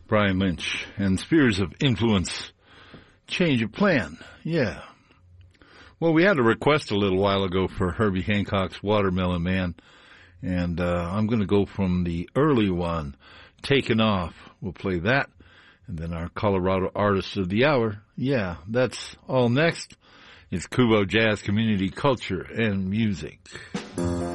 Brian Lynch and Spheres of Influence. Change of plan. Yeah. Well, we had a request a little while ago for Herbie Hancock's Watermelon Man, and I'm going to go from the early one, Taken Off. We'll play that, and then our Colorado Artist of the Hour. Yeah, that's all next. It's Kubo Jazz Community Culture and Music.